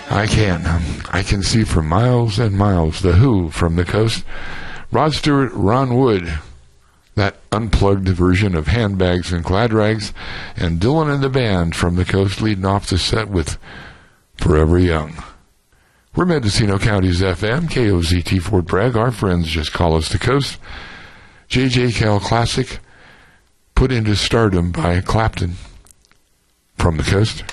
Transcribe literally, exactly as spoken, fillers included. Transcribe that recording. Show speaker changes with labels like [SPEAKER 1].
[SPEAKER 1] I can. I can see for miles and miles. The Who from the coast. Rod Stewart, Ron Wood, that unplugged version of Handbags and Glad Rags, and Dylan and the Band from the coast leading off the set with Forever Young. We're Mendocino County's F M, K O Z T Fort Bragg. Our friends just call us the coast. J J Cal Classic, put into stardom by Clapton from the coast.